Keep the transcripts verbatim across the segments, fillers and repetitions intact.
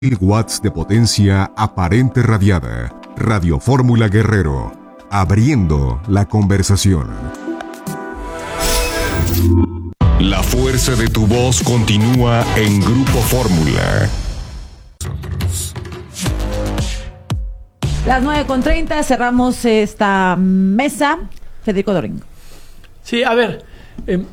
watts de potencia aparente radiada. Radio Fórmula Guerrero, abriendo la conversación. La fuerza de tu voz continúa en Grupo Fórmula. Las nueve con treinta, cerramos esta mesa. Federico Doringo. Sí, a ver, eh,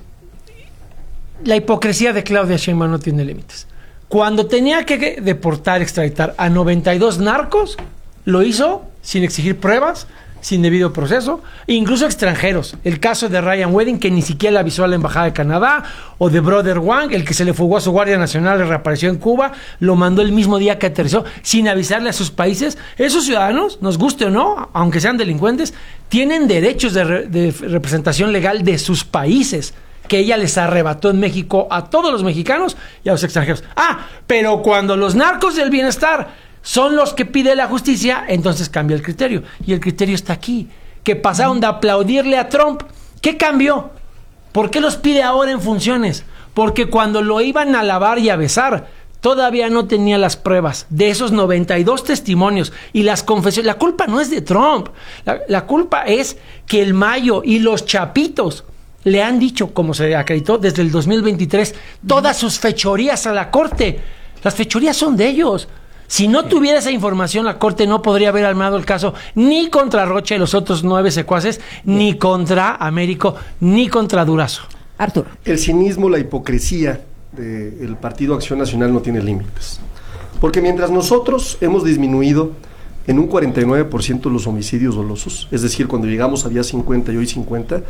la hipocresía de Claudia Sheinbaum no tiene límites. Cuando tenía que deportar, extraditar a noventa y dos narcos, lo hizo sin exigir pruebas, sin debido proceso, incluso extranjeros. El caso de Ryan Wedding, que ni siquiera le avisó a la Embajada de Canadá, o de Brother Wang, el que se le fugó a su Guardia Nacional y reapareció en Cuba, lo mandó el mismo día que aterrizó, sin avisarle a sus países. Esos ciudadanos, nos guste o no, aunque sean delincuentes, tienen derechos de, re- de representación legal de sus países, que ella les arrebató en México a todos los mexicanos y a los extranjeros. Ah, pero cuando los narcos del bienestar son los que pide la justicia, entonces cambia el criterio. Y el criterio está aquí. Que pasaron de aplaudirle a Trump. ¿Qué cambió? ¿Por qué los pide ahora en funciones? Porque cuando lo iban a alabar y a besar, todavía no tenía las pruebas de esos noventa y dos testimonios y las confesiones. La culpa no es de Trump. La, la culpa es que el Mayo y los chapitos le han dicho, como se acreditó desde el dos mil veintitrés, todas sus fechorías a la Corte. Las fechorías son de ellos. Si no tuviera esa información, la Corte no podría haber armado el caso ni contra Rocha y los otros nueve secuaces, ni contra Américo, ni contra Durazo. Arturo. El cinismo, la hipocresía del Partido Acción Nacional no tiene límites. Porque mientras nosotros hemos disminuido en un cuarenta y nueve por ciento los homicidios dolosos, es decir, cuando llegamos había cincuenta y hoy cincuenta,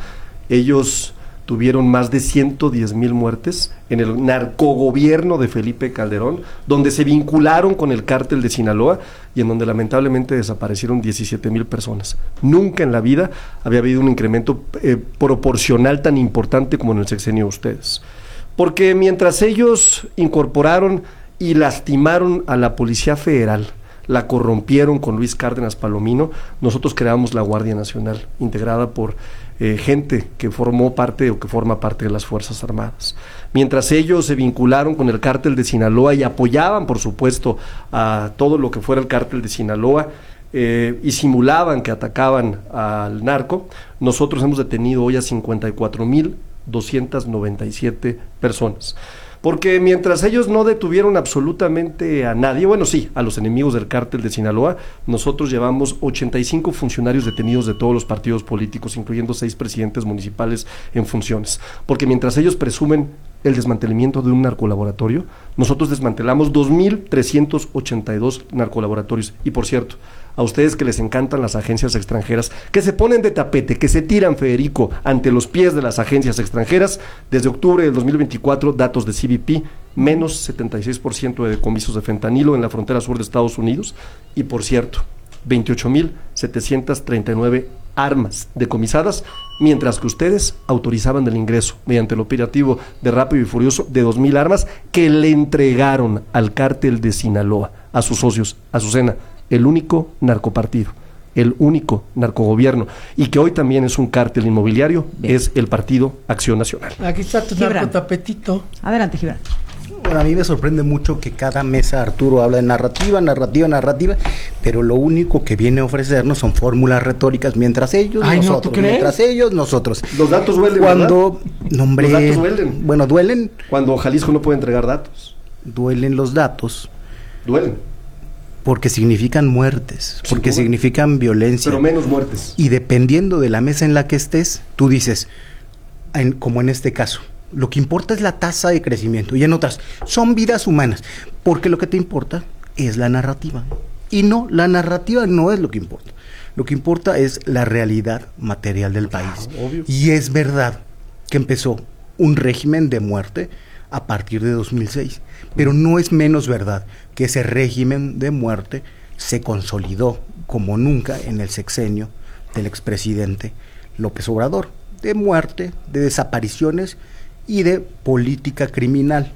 ellos tuvieron más de ciento diez mil muertes en el narcogobierno de Felipe Calderón, donde se vincularon con el cártel de Sinaloa y en donde lamentablemente desaparecieron diecisiete mil personas. Nunca en la vida había habido un incremento eh, proporcional tan importante como en el sexenio de ustedes. Porque mientras ellos incorporaron y lastimaron a la Policía Federal, la corrompieron con Luis Cárdenas Palomino, nosotros creamos la Guardia Nacional, integrada por eh, gente que formó parte o que forma parte de las Fuerzas Armadas. Mientras ellos se vincularon con el cártel de Sinaloa y apoyaban, por supuesto, a todo lo que fuera el cártel de Sinaloa, eh, y simulaban que atacaban al narco, nosotros hemos detenido hoy a cincuenta y cuatro mil doscientas noventa y siete personas. Porque mientras ellos no detuvieron absolutamente a nadie, bueno, sí, a los enemigos del cártel de Sinaloa, nosotros llevamos ochenta y cinco funcionarios detenidos de todos los partidos políticos, incluyendo seis presidentes municipales en funciones. Porque mientras ellos presumen el desmantelamiento de un narcolaboratorio, nosotros desmantelamos dos mil trescientos ochenta y dos narcolaboratorios. Y por cierto, a ustedes que les encantan las agencias extranjeras, que se ponen de tapete, que se tiran, Federico, ante los pies de las agencias extranjeras, desde octubre del dos mil veinticuatro, datos de C B P, menos setenta y seis por ciento de decomisos de fentanilo en la frontera sur de Estados Unidos, y por cierto, veintiocho mil setecientas treinta y nueve armas decomisadas, mientras que ustedes autorizaban el ingreso, mediante el operativo de Rápido y Furioso, de dos mil armas que le entregaron al cártel de Sinaloa, a sus socios, a Azucena, el único narcopartido, el único narcogobierno, y que hoy también es un cártel inmobiliario. Bien. Es el Partido Acción Nacional. Aquí está tu narcotapetito. Adelante, Gibran. Bueno, a mí me sorprende mucho que cada mesa Arturo habla de narrativa, narrativa, narrativa, pero lo único que viene a ofrecernos son fórmulas retóricas, mientras ellos, Ay, nosotros, no, ¿tú crees? mientras ellos, nosotros. Los datos duelen, Cuando, nombre, Los datos duelen. Bueno, duelen. Cuando Jalisco no puede entregar datos. Duelen los datos. Duelen. Porque significan muertes, Sin porque duda. significan violencia. Pero menos muertes. Y dependiendo de la mesa en la que estés, tú dices, en, como en este caso, lo que importa es la tasa de crecimiento, y en otras, son vidas humanas, porque lo que te importa es la narrativa. Y no, la narrativa no es lo que importa. Lo que importa es la realidad material del país. Claro, obvio. Y es verdad que empezó un régimen de muerte a partir de dos mil seis, pero no es menos verdad que ese régimen de muerte se consolidó como nunca en el sexenio del expresidente López Obrador, de muerte, de desapariciones y de política criminal.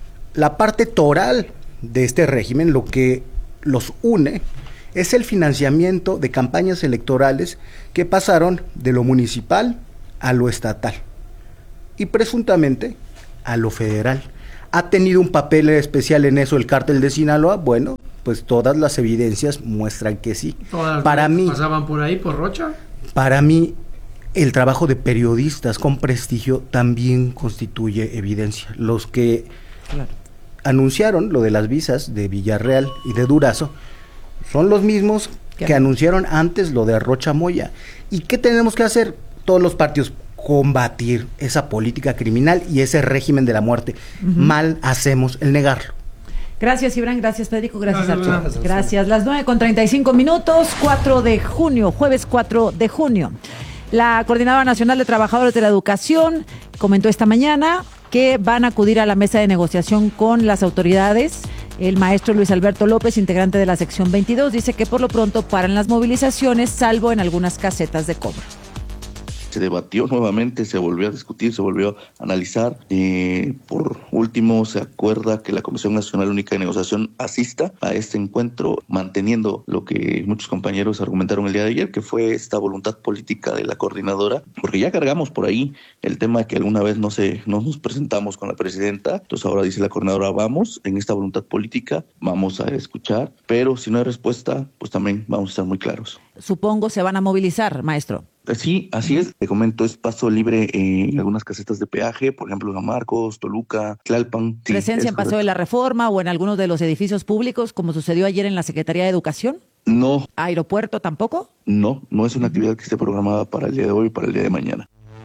La parte toral de este régimen, lo que los une, es el financiamiento de campañas electorales que pasaron de lo municipal a lo estatal y presuntamente a lo federal, ¿Ha tenido un papel especial en eso el cártel de Sinaloa? Bueno, pues todas las evidencias muestran que sí. Todas para mí, pasaban por ahí, por Rocha. Para mí, el trabajo de periodistas con prestigio también constituye evidencia. Los que claro. anunciaron lo de las visas de Villarreal y de Durazo son los mismos ¿Qué? que anunciaron antes lo de Rocha Moya. ¿Y qué tenemos que hacer? Todos los partidos, combatir esa política criminal y ese régimen de la muerte. Uh-huh. Mal hacemos el negarlo. Gracias, Ibran. Gracias, Federico. Gracias, Arturo. Gracias. Gracias. Las nueve con treinta y cinco minutos, cuatro de junio, jueves cuatro de junio. La Coordinadora Nacional de Trabajadores de la Educación comentó esta mañana que van a acudir a la mesa de negociación con las autoridades. El maestro Luis Alberto López, integrante de la sección veintidós, dice que por lo pronto paran las movilizaciones, salvo en algunas casetas de cobro. Se debatió nuevamente, se volvió a discutir, se volvió a analizar. Eh, por último, se acuerda que la Comisión Nacional Única de Negociación asista a este encuentro, manteniendo lo que muchos compañeros argumentaron el día de ayer, que fue esta voluntad política de la coordinadora, porque ya cargamos por ahí el tema de que alguna vez no, se, no nos presentamos con la presidenta, entonces ahora dice la coordinadora, vamos, en esta voluntad política, vamos a escuchar, pero si no hay respuesta, pues también vamos a estar muy claros. Supongo se van a movilizar, maestro. Sí, así es. Te comento, es paso libre en algunas casetas de peaje, por ejemplo, San Marcos, Toluca, Tlalpan. Sí, ¿presencia en Paseo de la Reforma o en algunos de los edificios públicos, como sucedió ayer en la Secretaría de Educación? No. ¿Aeropuerto tampoco? No, no es una actividad que esté programada para el día de hoy y para el día de mañana.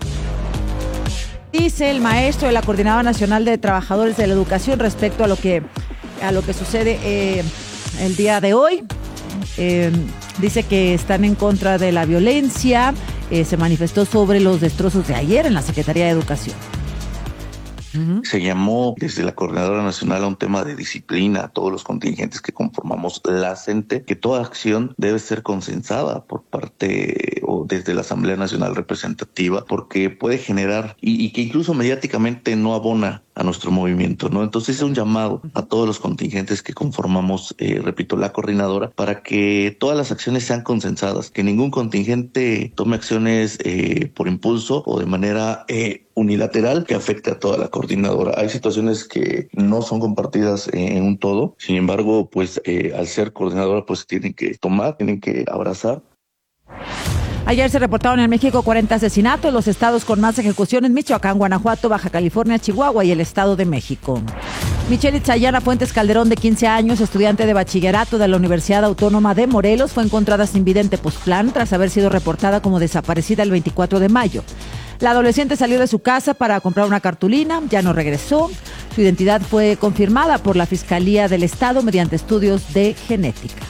Dice el maestro de la Coordinadora Nacional de Trabajadores de la Educación respecto a lo que, a lo que sucede eh, el día de hoy. Eh, dice que están en contra de la violencia, eh, se manifestó sobre los destrozos de ayer en la Secretaría de Educación. Uh-huh. Se llamó desde la Coordinadora Nacional a un tema de disciplina a todos los contingentes que conformamos la CENTE, que toda acción debe ser consensada por parte o desde la Asamblea Nacional Representativa, porque puede generar y, y que incluso mediáticamente no abona a nuestro movimiento, ¿no? Entonces es un llamado a todos los contingentes que conformamos, eh, repito, la coordinadora, para que todas las acciones sean consensadas, que ningún contingente tome acciones eh, por impulso o de manera eh, unilateral que afecte a toda la coordinadora. Hay situaciones que no son compartidas eh, en un todo, sin embargo, pues eh, al ser coordinadora, pues tienen que tomar, tienen que abrazar. Ayer se reportaron en México cuarenta asesinatos, los estados con más ejecuciones: Michoacán, Guanajuato, Baja California, Chihuahua y el Estado de México. Michelle Itzayana Fuentes Calderón, de quince años, estudiante de bachillerato de la Universidad Autónoma de Morelos, fue encontrada sin vida en Tepoztlán tras haber sido reportada como desaparecida el veinticuatro de mayo. La adolescente salió de su casa para comprar una cartulina, ya no regresó. Su identidad fue confirmada por la Fiscalía del Estado mediante estudios de genética.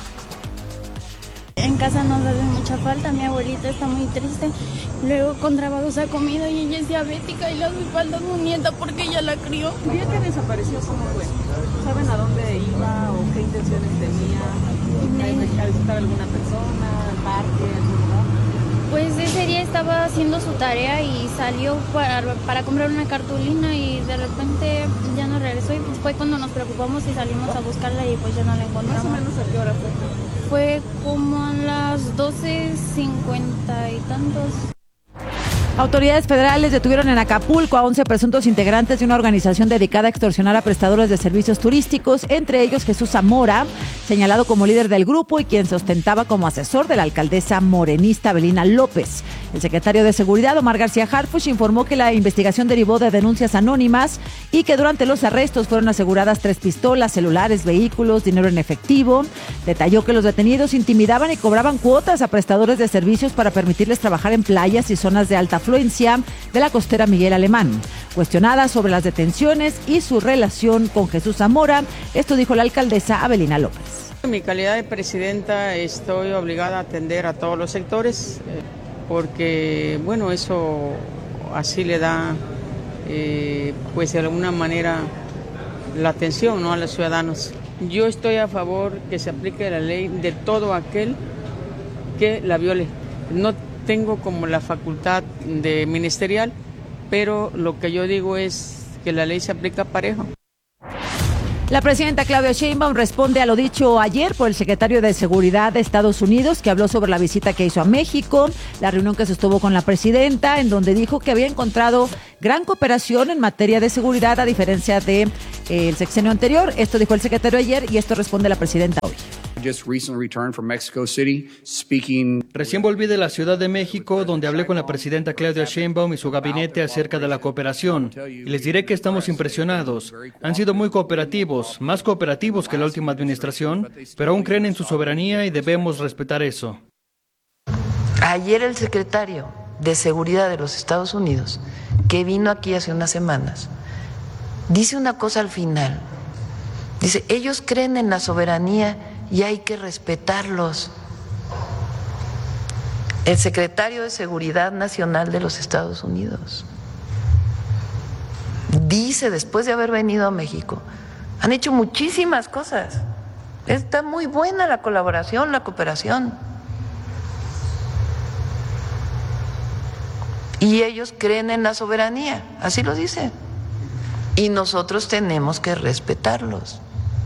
En casa nos hace mucha falta, mi abuelita está muy triste, luego con trabajos ha comido y ella es diabética y le hace falta a su nieta porque ella la crió. ¿El día que desapareció cómo fue? ¿Saben a dónde iba o qué intenciones tenía? ¿A visitar a alguna persona, al parque, algún lugar? Pues ese día estaba haciendo su tarea y salió para, para comprar una cartulina y de repente ya no regresó y pues fue cuando nos preocupamos y salimos a buscarla y pues ya no la encontramos. ¿Más o menos a qué hora fue? Fue como a las doce cincuenta y tantos. Autoridades federales detuvieron en Acapulco a once presuntos integrantes de una organización dedicada a extorsionar a prestadores de servicios turísticos, entre ellos Jesús Zamora, señalado como líder del grupo y quien se ostentaba como asesor de la alcaldesa morenista Abelina López. El secretario de Seguridad, Omar García Harfuch, informó que la investigación derivó de denuncias anónimas y que durante los arrestos fueron aseguradas tres pistolas, celulares, vehículos, dinero en efectivo. Detalló que los detenidos intimidaban y cobraban cuotas a prestadores de servicios para permitirles trabajar en playas y zonas de alta afluencia de la costera Miguel Alemán. Cuestionada sobre las detenciones y su relación con Jesús Zamora, esto dijo la alcaldesa Abelina López. En mi calidad de presidenta estoy obligada a atender a todos los sectores eh, porque, bueno, eso así le da, eh, pues de alguna manera, la atención, ¿no?, a los ciudadanos. Yo estoy a favor que se aplique la ley de todo aquel que la viole. No tengo como la facultad de ministerial, pero lo que yo digo es que la ley se aplica parejo. La presidenta Claudia Sheinbaum responde a lo dicho ayer por el secretario de Seguridad de Estados Unidos, que habló sobre la visita que hizo a México, la reunión que sostuvo con la presidenta, en donde dijo que había encontrado gran cooperación en materia de seguridad a diferencia del de, eh, sexenio anterior. Esto dijo el secretario ayer y esto responde la presidenta hoy. Recién volví de la Ciudad de México, donde hablé con la presidenta Claudia Sheinbaum y su gabinete acerca de la cooperación. Y les diré que estamos impresionados. Han sido muy cooperativos, más cooperativos que la última administración, pero aún creen en su soberanía y debemos respetar eso. Ayer el secretario de Seguridad de los Estados Unidos, que vino aquí hace unas semanas, dice una cosa al final. Dice, ellos creen en la soberanía y hay que respetarlos. El secretario de Seguridad Nacional de los Estados Unidos dice, después de haber venido a México, han hecho muchísimas cosas. Está muy buena la colaboración, la cooperación. Y ellos creen en la soberanía, así lo dicen. Y nosotros tenemos que respetarlos.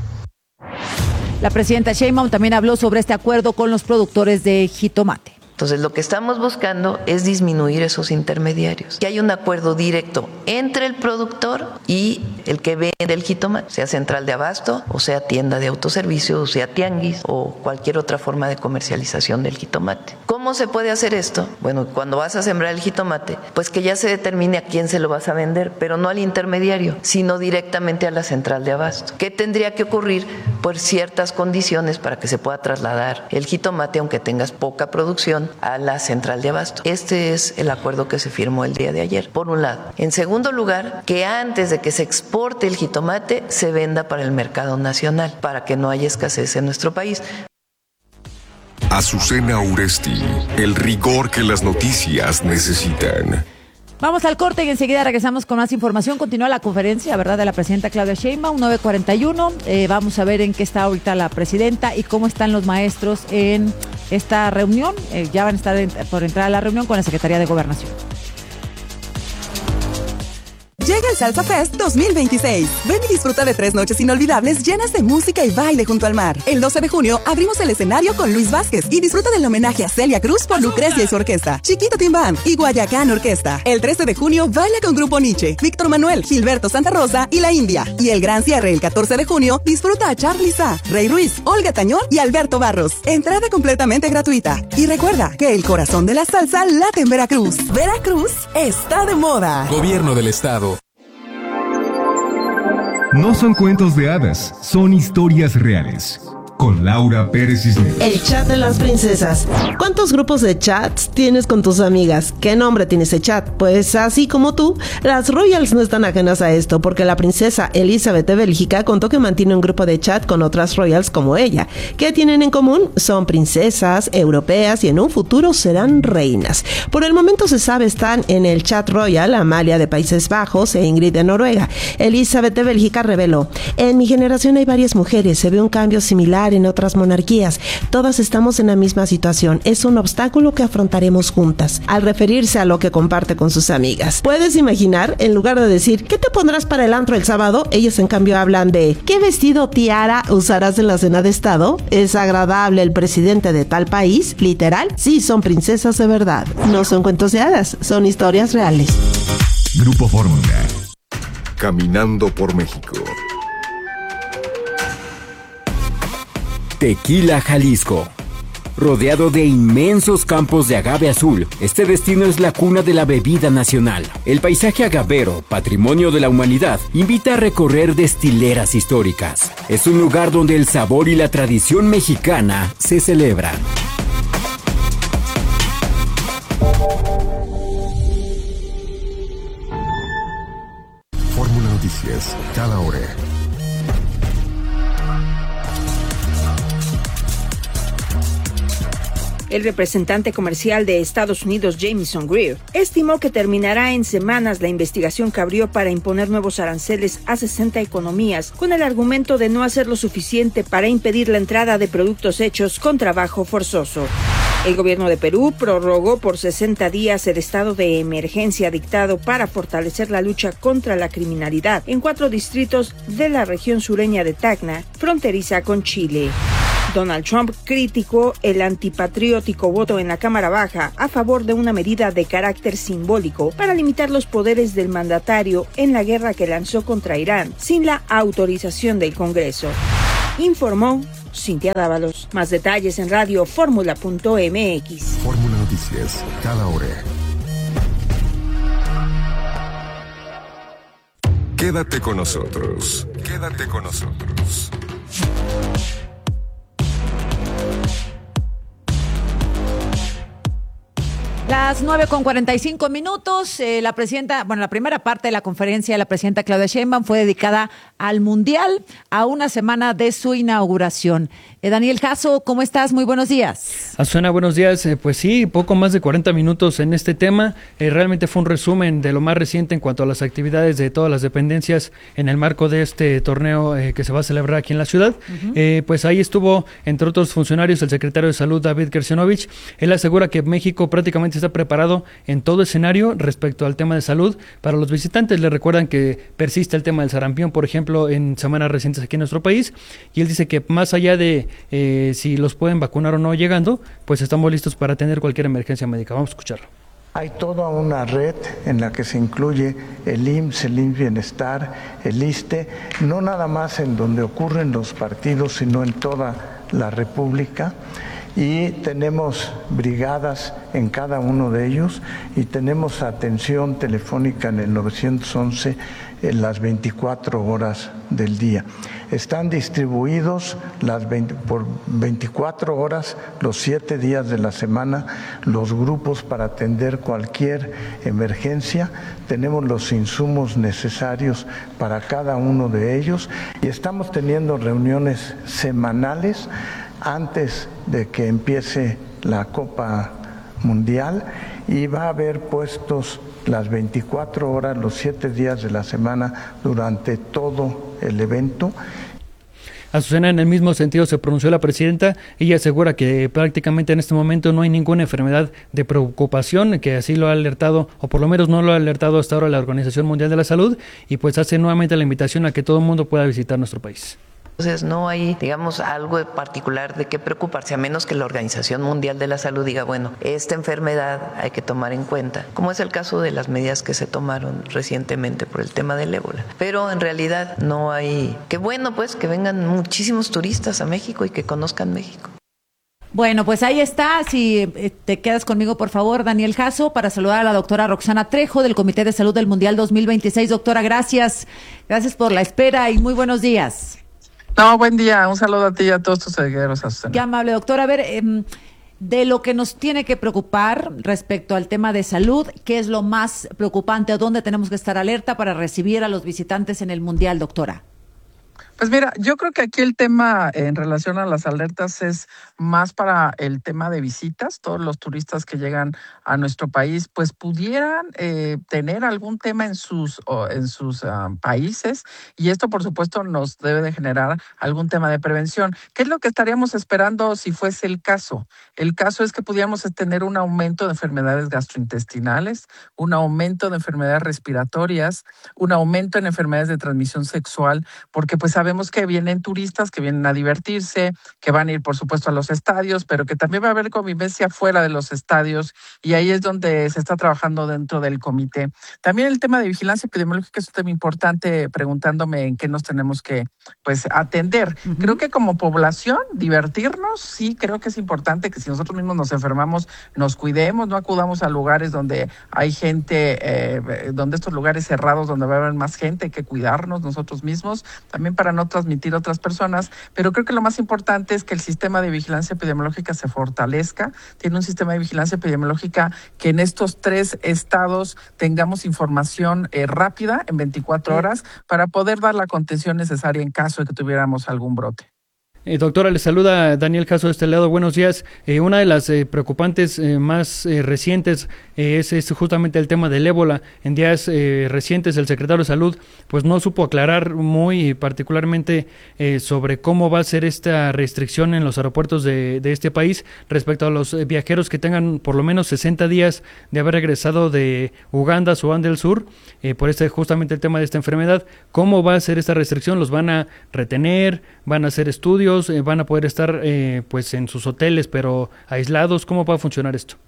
La presidenta Sheinbaum también habló sobre este acuerdo con los productores de jitomate. Entonces, lo que estamos buscando es disminuir esos intermediarios. Que haya un acuerdo directo entre el productor y el que vende el jitomate, sea central de abasto, o sea tienda de autoservicio, o sea tianguis, o cualquier otra forma de comercialización del jitomate. ¿Cómo se puede hacer esto? Bueno, cuando vas a sembrar el jitomate, pues que ya se determine a quién se lo vas a vender, pero no al intermediario, sino directamente a la central de abasto. ¿Qué tendría que ocurrir? Por ciertas condiciones para que se pueda trasladar el jitomate, aunque tengas poca producción, a la central de abasto. Este es el acuerdo que se firmó el día de ayer, por un lado. En segundo lugar, que antes de que se exporte el jitomate, se venda para el mercado nacional, para que no haya escasez en nuestro país. Azucena Uresti, el rigor que las noticias necesitan. Vamos al corte y enseguida regresamos con más información. Continúa la conferencia, ¿verdad?, de la presidenta Claudia Sheinbaum, nueve cuarenta y uno. Eh, vamos a ver en qué está ahorita la presidenta y cómo están los maestros en esta reunión. Eh, ya van a estar en, por entrar a la reunión con la Secretaría de Gobernación. Llega el Salsa Fest dos mil veintiséis. Ven y disfruta de tres noches inolvidables llenas de música y baile junto al mar. El doce de junio abrimos el escenario con Luis Vázquez y disfruta del homenaje a Celia Cruz por Lucrecia y su orquesta, Chiquito Timbán y Guayacán Orquesta. El trece de junio baila con Grupo Nietzsche, Víctor Manuel, Gilberto Santa Rosa y La India. Y el gran cierre el catorce de junio disfruta a Charly Sá, Rey Ruiz, Olga Tañón y Alberto Barros. Entrada completamente gratuita. Y recuerda que el corazón de la salsa late en Veracruz. Veracruz está de moda. Gobierno del Estado. No son cuentos de hadas, son historias reales. Con Laura Pérez Cisneros. El chat de las princesas. ¿Cuántos grupos de chats tienes con tus amigas? ¿Qué nombre tiene ese chat? Pues así como tú, las royals no están ajenas a esto, porque la princesa Elizabeth de Bélgica contó que mantiene un grupo de chat con otras royals como ella. ¿Qué tienen en común? Son princesas europeas y en un futuro serán reinas. Por el momento se sabe están en el chat royal Amalia de Países Bajos e Ingrid de Noruega. Elizabeth de Bélgica reveló: en mi generación hay varias mujeres, se ve un cambio similar en otras monarquías. Todas estamos en la misma situación. Es un obstáculo que afrontaremos juntas. Al referirse a lo que comparte con sus amigas. ¿Puedes imaginar? En lugar de decir ¿qué te pondrás para el antro el sábado? Ellos en cambio hablan de ¿qué vestido tiara usarás en la cena de estado? ¿Es agradable el presidente de tal país? ¿Literal? Sí, son princesas de verdad. No son cuentos de hadas, son historias reales. Grupo Fórmula. Caminando por México. Tequila, Jalisco. Rodeado de inmensos campos de agave azul, este destino es la cuna de la bebida nacional. El paisaje agavero, patrimonio de la humanidad, invita a recorrer destileras históricas. Es un lugar donde el sabor y la tradición mexicana se celebran. Fórmula Noticias, cada hora. El representante comercial de Estados Unidos, Jamieson Greer, estimó que terminará en semanas la investigación que abrió para imponer nuevos aranceles a sesenta economías, con el argumento de no hacer lo suficiente para impedir la entrada de productos hechos con trabajo forzoso. El gobierno de Perú prorrogó por sesenta días el estado de emergencia dictado para fortalecer la lucha contra la criminalidad en cuatro distritos de la región sureña de Tacna, fronteriza con Chile. Donald Trump criticó el antipatriótico voto en la Cámara Baja a favor de una medida de carácter simbólico para limitar los poderes del mandatario en la guerra que lanzó contra Irán sin la autorización del Congreso. Informó Cintia Dávalos. Más detalles en radio fórmula punto m x. Fórmula Noticias, cada hora. Quédate con nosotros. Quédate con nosotros. Las nueve con cuarenta y cinco minutos, eh, la presidenta, bueno, la primera parte de la conferencia de la presidenta Claudia Sheinbaum fue dedicada al Mundial, a una semana de su inauguración. Eh, Daniel Jasso, ¿cómo estás? Muy buenos días. Azucena, buenos días. Eh, pues sí, poco más de cuarenta minutos en este tema. Eh, realmente fue un resumen de lo más reciente en cuanto a las actividades de todas las dependencias en el marco de este torneo eh, que se va a celebrar aquí en la ciudad. Uh-huh. Eh, pues ahí estuvo, entre otros funcionarios, el secretario de Salud, David Gersenovich. Él asegura que México prácticamente está preparado en todo escenario respecto al tema de salud. Para los visitantes le recuerdan que persiste el tema del sarampión, por ejemplo, en semanas recientes aquí en nuestro país, y él dice que más allá de eh, si los pueden vacunar o no llegando, pues estamos listos para atender cualquier emergencia médica. Vamos a escucharlo. Hay toda una red en la que se incluye el I M S S, el I M S S Bienestar, el ISSSTE, no nada más en donde ocurren los partidos, sino en toda la República. Y tenemos brigadas en cada uno de ellos y tenemos atención telefónica en el nueve once en las veinticuatro horas del día. Están distribuidos las veinte, por veinticuatro horas, los siete días de la semana, los grupos para atender cualquier emergencia. Tenemos los insumos necesarios para cada uno de ellos y estamos teniendo reuniones semanales antes de que empiece la Copa Mundial y va a haber puestos las veinticuatro horas, los siete días de la semana durante todo el evento. Azucena, en el mismo sentido se pronunció la presidenta. Ella asegura que prácticamente en este momento no hay ninguna enfermedad de preocupación, que así lo ha alertado, o por lo menos no lo ha alertado hasta ahora la Organización Mundial de la Salud, y pues hace nuevamente la invitación a que todo el mundo pueda visitar nuestro país. Entonces no hay, digamos, algo particular de qué preocuparse, a menos que la Organización Mundial de la Salud diga, bueno, esta enfermedad hay que tomar en cuenta, como es el caso de las medidas que se tomaron recientemente por el tema del ébola. Pero en realidad no hay, qué bueno pues que vengan muchísimos turistas a México y que conozcan México. Bueno, pues ahí está. Si te quedas conmigo, por favor, Daniel Jasso, para saludar a la doctora Roxana Trejo del Comité de Salud del Mundial dos mil veintiséis. Doctora, gracias. Gracias por la espera y muy buenos días. No, buen día. Un saludo a ti y a todos tus seguidores. Qué amable, doctora. A ver, eh, de lo que nos tiene que preocupar respecto al tema de salud, ¿qué es lo más preocupante o dónde tenemos que estar alerta para recibir a los visitantes en el Mundial, doctora? Pues mira, yo creo que aquí el tema en relación a las alertas es más para el tema de visitas. Todos los turistas que llegan a nuestro país pues pudieran eh, tener algún tema en sus, o en sus um, países, y esto por supuesto nos debe de generar algún tema de prevención. ¿Qué es lo que estaríamos esperando si fuese el caso? El caso es que pudiéramos tener un aumento de enfermedades gastrointestinales, un aumento de enfermedades respiratorias, un aumento en enfermedades de transmisión sexual, porque pues sabemos que vienen turistas que vienen a divertirse, que van a ir por supuesto a los estadios, pero que también va a haber convivencia fuera de los estadios, y ahí es donde se está trabajando dentro del comité. También el tema de vigilancia epidemiológica es un tema importante, preguntándome en qué nos tenemos que pues atender. Uh-huh. Creo que como población, divertirnos, sí, creo que es importante que si nosotros mismos nos enfermamos, nos cuidemos, no acudamos a lugares donde hay gente, eh, donde estos lugares cerrados, donde va a haber más gente, hay que cuidarnos nosotros mismos, también para no transmitir a otras personas, pero creo que lo más importante es que el sistema de vigilancia epidemiológica se fortalezca. Tiene un sistema de vigilancia epidemiológica que en estos tres estados tengamos información eh, rápida en veinticuatro horas para poder dar la contención necesaria en caso de que tuviéramos algún brote. Eh, doctora, le saluda Daniel Caso de este lado. Buenos días. Eh, una de las eh, preocupantes eh, más eh, recientes eh, es, es justamente el tema del ébola. En días eh, recientes el secretario de Salud pues no supo aclarar muy particularmente eh, sobre cómo va a ser esta restricción en los aeropuertos de, de este país respecto a los eh, viajeros que tengan por lo menos sesenta días de haber regresado de Uganda, Sudán del Sur, eh, por este justamente el tema de esta enfermedad. ¿Cómo va a ser esta restricción? ¿Los van a retener? ¿Van a hacer estudios? Eh, ¿Van a poder estar eh, pues en sus hoteles pero aislados? ¿Cómo va a funcionar esto?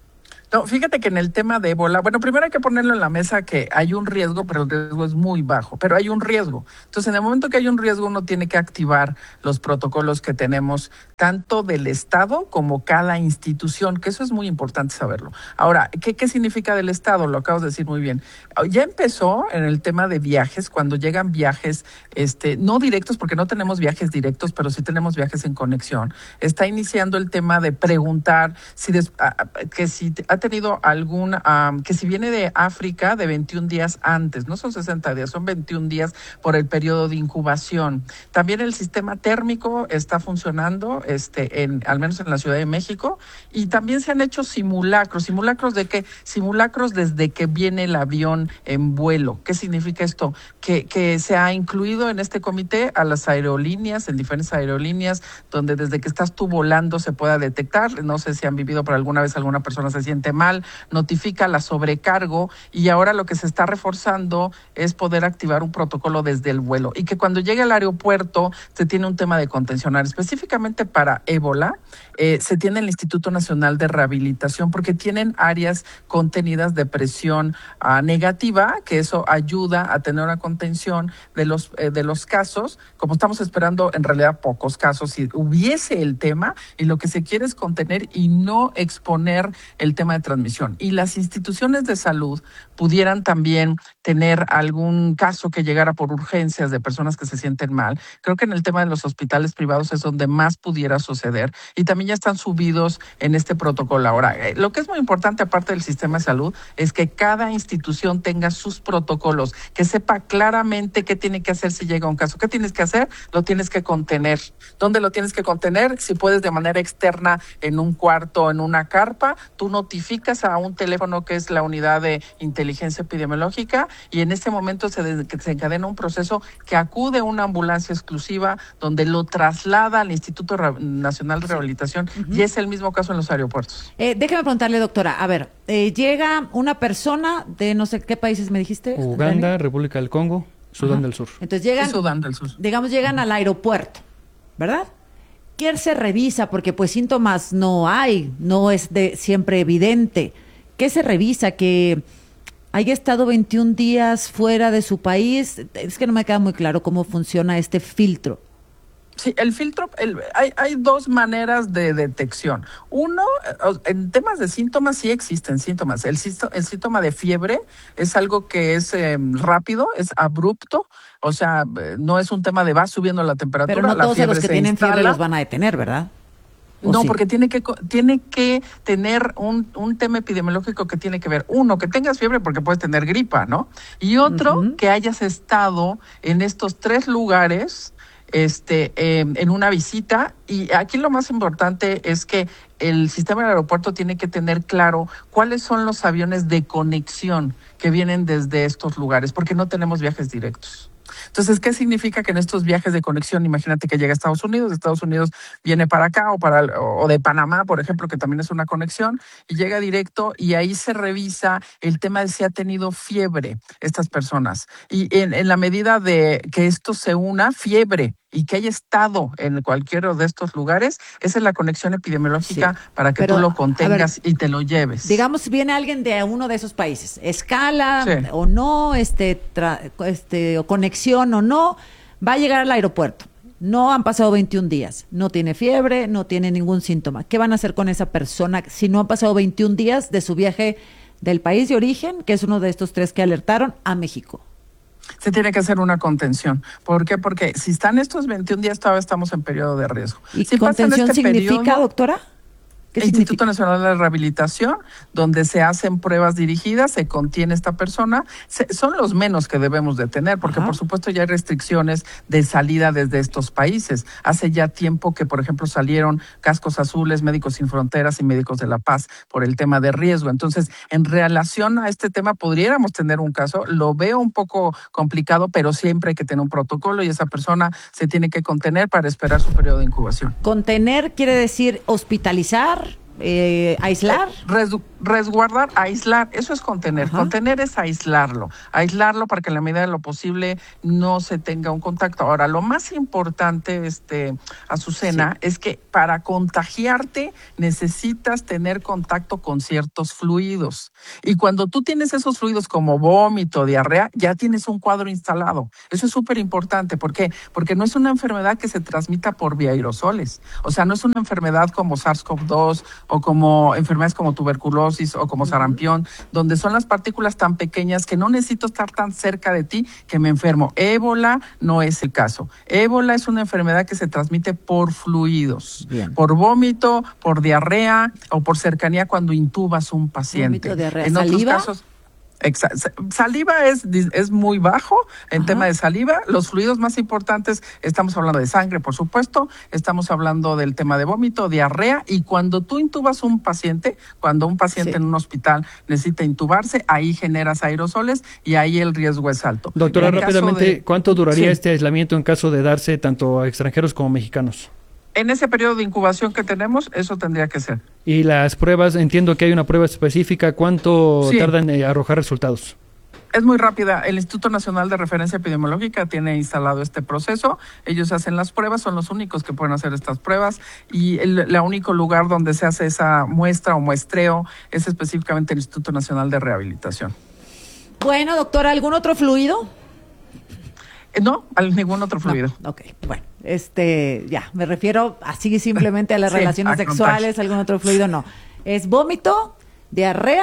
No, fíjate que en el tema de ébola, bueno, primero hay que ponerlo en la mesa que hay un riesgo, pero el riesgo es muy bajo, pero hay un riesgo. Entonces, en el momento que hay un riesgo, uno tiene que activar los protocolos que tenemos, tanto del Estado como cada institución, que eso es muy importante saberlo. Ahora, ¿qué, qué significa del Estado? Lo acabas de decir muy bien. Ya empezó en el tema de viajes, cuando llegan viajes, este, no directos, porque no tenemos viajes directos, pero sí tenemos viajes en conexión. Está iniciando el tema de preguntar si des, que si ha tenido algún, um, que si viene de África, de veintiún días antes, no son sesenta días, son veintiún días por el periodo de incubación. También el sistema térmico está funcionando, este, en, al menos en la Ciudad de México, y también se han hecho simulacros. ¿Simulacros de qué? Simulacros desde que viene el avión en vuelo. ¿Qué significa esto? Que, que se ha incluido en este comité a las aerolíneas, en diferentes aerolíneas, donde desde que estás tú volando se pueda detectar. No sé si han vivido por alguna vez alguna persona se siente mal, notifica la sobrecargo, y ahora lo que se está reforzando es poder activar un protocolo desde el vuelo, y que cuando llegue al aeropuerto se tiene un tema de contencionar. Específicamente para ébola, eh, se tiene el Instituto Nacional de Rehabilitación, porque tienen áreas contenidas de presión uh, negativa, que eso ayuda a tener una contención de los, eh, de los casos. Como estamos esperando en realidad pocos casos, si hubiese el tema, y lo que se quiere es contener y no exponer el tema de transmisión. Y las instituciones de salud pudieran también tener algún caso que llegara por urgencias de personas que se sienten mal. Creo que en el tema de los hospitales privados es donde más pudiera suceder, y también ya están subidos en este protocolo. Ahora, eh, lo que es muy importante aparte del sistema de salud es que cada institución tenga sus protocolos, que sepa claramente qué tiene que hacer si llega un caso. ¿Qué tienes que hacer? Lo tienes que contener. ¿Dónde lo tienes que contener? Si puedes de manera externa, en un cuarto, en una carpa, tú notificas a un teléfono que es la unidad de inteligencia epidemiológica, y en este momento se desencadena un proceso que acude a una ambulancia exclusiva donde lo traslada al Instituto Nacional de Rehabilitación, uh-huh. y es el mismo caso en los aeropuertos. Eh, déjeme preguntarle, doctora, a ver, eh, llega una persona de no sé qué países me dijiste. Uganda, Dani? República del Congo, Sudán uh-huh. del Sur. Entonces llegan, Sudán del Sur. digamos, llegan uh-huh. al aeropuerto, ¿verdad? ¿Qué se revisa? Porque pues síntomas no hay, no es de siempre evidente. ¿Qué se revisa? Que haya estado veintiún días fuera de su país. Es que no me queda muy claro cómo funciona este filtro. Sí, el filtro, el, hay, hay dos maneras de detección. Uno, en temas de síntomas sí existen síntomas. El, el síntoma de fiebre es algo que es eh, rápido, es abrupto, o sea, no es un tema de va subiendo la temperatura. Pero no la todos los que tienen instala. fiebre los van a detener, ¿verdad? No, sí? porque tiene que tiene que tener un, un tema epidemiológico que tiene que ver, uno, que tengas fiebre porque puedes tener gripa, ¿no? Y otro, uh-huh. que hayas estado en estos tres lugares este eh, en una visita. Y aquí lo más importante es que el sistema del aeropuerto tiene que tener claro cuáles son los aviones de conexión que vienen desde estos lugares, porque no tenemos viajes directos. Entonces, ¿qué significa que en estos viajes de conexión, imagínate que llega a Estados Unidos, de Estados Unidos viene para acá o para o de Panamá, por ejemplo, que también es una conexión, y llega directo, y ahí se revisa el tema de si ha tenido fiebre estas personas. Y en, en la medida de que esto se una, fiebre, y que haya estado en cualquiera de estos lugares, esa es la conexión epidemiológica sí, para que pero, tú lo contengas ver, y te lo lleves. Digamos, viene alguien de uno de esos países, escala sí. o no, este, tra, este, o conexión o no, va a llegar al aeropuerto. No han pasado veintiún días, no tiene fiebre, no tiene ningún síntoma. ¿Qué van a hacer con esa persona si no han pasado veintiún días de su viaje del país de origen, que es uno de estos tres que alertaron, a México? Se tiene que hacer una contención. ¿Por qué? Porque si están estos veintiún días, todavía estamos en periodo de riesgo. ¿Y si contención este significa, periodo, doctora? Instituto Nacional de Rehabilitación, donde se hacen pruebas dirigidas, se contiene esta persona. Se, son los menos que debemos de tener, porque Ajá. por supuesto ya hay restricciones de salida desde estos países. Hace ya tiempo que, por ejemplo, salieron Cascos Azules, Médicos Sin Fronteras y Médicos de la Paz por el tema de riesgo. Entonces, en relación a este tema, podríamos tener un caso. Lo veo un poco complicado, pero siempre hay que tener un protocolo y esa persona se tiene que contener para esperar su periodo de incubación. Contener quiere decir hospitalizar, eh, aislar. Res, resguardar, aislar, eso es contener. Ajá. Contener es aislarlo, aislarlo para que en la medida de lo posible no se tenga un contacto. Ahora, lo más importante, este, Azucena, sí. es que para contagiarte necesitas tener contacto con ciertos fluidos. Y cuando tú tienes esos fluidos como vómito, diarrea, ya tienes un cuadro instalado. Eso es súper importante. ¿Por qué? Porque no es una enfermedad que se transmita por vía aerosoles. O sea, no es una enfermedad como SARS-CoV dos o como enfermedades como tuberculosis o como sarampión, donde son las partículas tan pequeñas que no necesito estar tan cerca de ti que me enfermo. Ébola no es el caso. Ébola es una enfermedad que se transmite por fluidos, Bien. por vómito, por diarrea o por cercanía cuando intubas un paciente. Vómito, diarrea. En ¿Saliva? otros casos, Exa- saliva es, es muy bajo en Ajá. tema de saliva. Los fluidos más importantes, estamos hablando de sangre, por supuesto, estamos hablando del tema de vómito, diarrea, y cuando tú intubas un paciente, cuando un paciente sí. en un hospital necesita intubarse, ahí generas aerosoles y ahí el riesgo es alto. Doctora, rápidamente, de... ¿cuánto duraría sí. este aislamiento en caso de darse tanto a extranjeros como mexicanos? En ese periodo de incubación que tenemos, eso tendría que ser. Y las pruebas, entiendo que hay una prueba específica, ¿cuánto sí. tardan en arrojar resultados? Es muy rápida. El Instituto Nacional de Referencia Epidemiológica tiene instalado este proceso. Ellos hacen las pruebas, son los únicos que pueden hacer estas pruebas y el, el único lugar donde se hace esa muestra o muestreo es específicamente el Instituto Nacional de Rehabilitación. Bueno, doctora, ¿algún otro fluido? Eh, no, ningún otro fluido. No, ok, bueno. Este, ya, me refiero así simplemente a las sí, relaciones a sexuales, algún otro fluido, no. Es vómito, diarrea,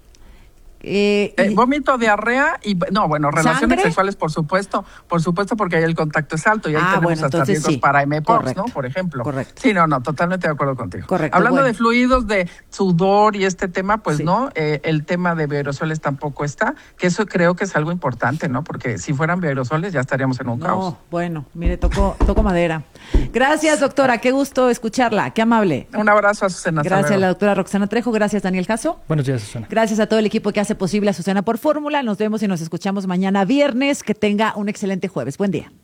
Eh, eh, vómito, diarrea y no, bueno, relaciones ¿sangre? Sexuales, por supuesto, por supuesto, porque ahí el contacto es alto y ahí ah, tenemos bueno, hasta riesgos sí. para M P O X, Correcto. ¿no? Por ejemplo. Correcto. Sí, no, no, totalmente de acuerdo contigo. Correcto. Hablando bueno. de fluidos, de sudor y este tema, pues sí. no, eh, el tema de bioaerosoles tampoco está, que eso creo que es algo importante, ¿no? Porque si fueran bioaerosoles ya estaríamos en un no, caos. Bueno, mire, tocó, tocó madera. Gracias, doctora, qué gusto escucharla, qué amable. Un abrazo a Azucena. Gracias a la doctora Roxana Trejo, gracias Daniel Caso. Buenos días, Azucena. Gracias a todo el equipo que hace posible Azucena por Fórmula. Nos vemos y nos escuchamos mañana viernes. Que tenga un excelente jueves. Buen día.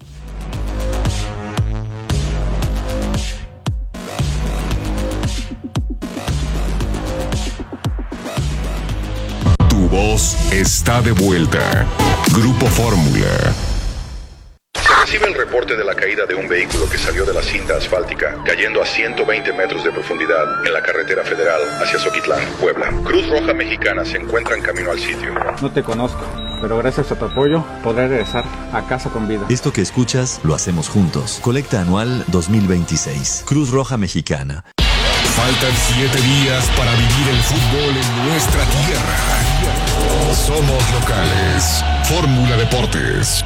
Tu voz está de vuelta. Grupo Fórmula. Se recibe el reporte de la caída de un vehículo que salió de la cinta asfáltica, cayendo a ciento veinte metros de profundidad en la carretera federal hacia Zoquitlán, Puebla. Cruz Roja Mexicana se encuentra en camino al sitio. No te conozco, pero gracias a tu apoyo podré regresar a casa con vida. Esto que escuchas lo hacemos juntos. Colecta anual dos mil veintiséis. Cruz Roja Mexicana. Faltan siete días para vivir el fútbol en nuestra tierra. Somos locales. Fórmula Deportes.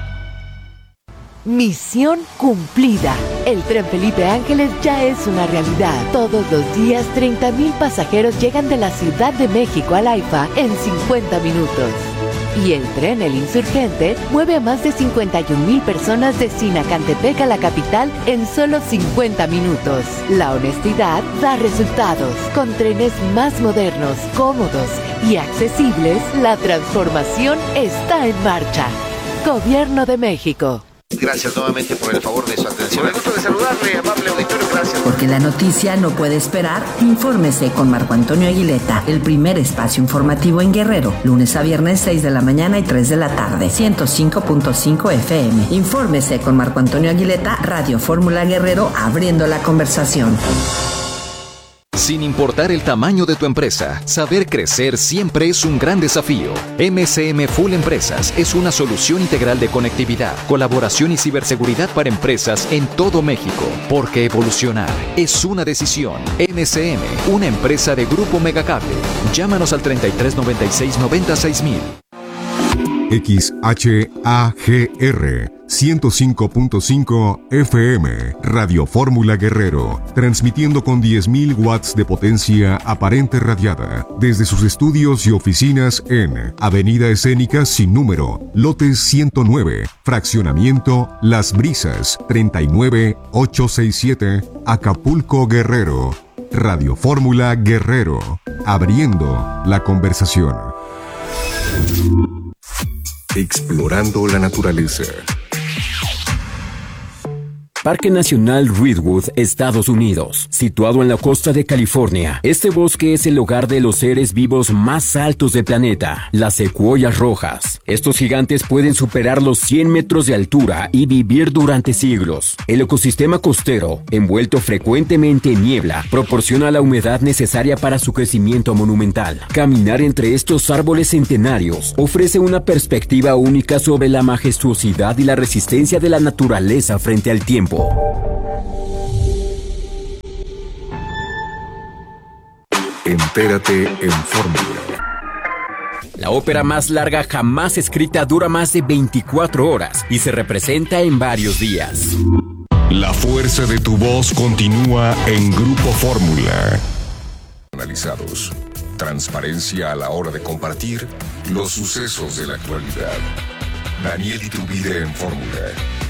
Misión cumplida. El tren Felipe Ángeles ya es una realidad. Todos los días treinta mil pasajeros llegan de la Ciudad de México al AIFA en cincuenta minutos. Y el tren El Insurgente mueve a más de cincuenta y un mil personas de Sinacantepec a la capital en solo cincuenta minutos. La honestidad da resultados. Con trenes más modernos, cómodos y accesibles, la transformación está en marcha. Gobierno de México. Gracias nuevamente por el favor de su atención. Me gusto de saludarle, amable auditorio, gracias. Porque la noticia no puede esperar, infórmese con Marco Antonio Aguileta, el primer espacio informativo en Guerrero, lunes a viernes seis de la mañana y tres de la tarde, ciento cinco punto cinco F M. Infórmese con Marco Antonio Aguileta, Radio Fórmula Guerrero, abriendo la conversación. Sin importar el tamaño de tu empresa, saber crecer siempre es un gran desafío. M S M Full Empresas es una solución integral de conectividad, colaboración y ciberseguridad para empresas en todo México. Porque evolucionar es una decisión. M S M, una empresa de Grupo Megacable. Llámanos al treinta y tres noventa y seis noventa y seis mil. X H A G R ciento cinco punto cinco F M, Radio Fórmula Guerrero, transmitiendo con diez mil watts de potencia aparente radiada desde sus estudios y oficinas en Avenida Escénica sin número, lote ciento nueve, fraccionamiento Las Brisas, treinta y nueve mil ochocientos sesenta y siete, Acapulco, Guerrero. Radio Fórmula Guerrero, abriendo la conversación. Explorando la naturaleza. Parque Nacional Redwood, Estados Unidos. Situado en la costa de California, este bosque es el hogar de los seres vivos más altos del planeta, las secuoyas rojas. Estos gigantes pueden superar los cien metros de altura y vivir durante siglos. El ecosistema costero, envuelto frecuentemente en niebla, proporciona la humedad necesaria para su crecimiento monumental. Caminar entre estos árboles centenarios ofrece una perspectiva única sobre la majestuosidad y la resistencia de la naturaleza frente al tiempo. Entérate en Fórmula. La ópera más larga jamás escrita dura más de veinticuatro horas y se representa en varios días. La fuerza de tu voz continúa en Grupo Fórmula. Analizados. Transparencia a la hora de compartir los sucesos de la actualidad. Daniel Iturbide en Fórmula.